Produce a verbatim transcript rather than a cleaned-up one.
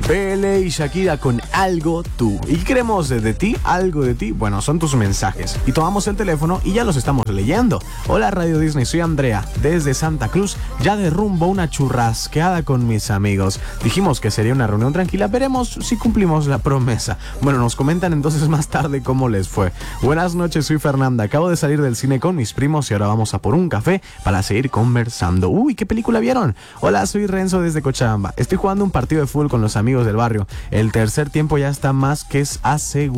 B L y Shakira con Algo Tú. ¿Y qué queremos de, de ti? Algo de ti. Bueno, son tus mensajes. Y tomamos el teléfono y ya los estamos leyendo. Hola Radio Disney, soy Andrea, desde Santa Cruz. Ya de rumbo una churrasqueada con mis amigos. Dijimos que sería una reunión tranquila. Veremos si cumplimos la promesa. Bueno, nos comentan entonces más tarde cómo les fue. Buenas noches, soy Fernanda. Acabo de salir del cine con mis primos y ahora vamos a por un café para seguir conversando. Uy, ¿qué película vieron? Hola, soy Renzo desde Cochabamba. Estoy jugando un partido de fútbol con los amigos del barrio. El tercer tiempo ya está más que asegurado.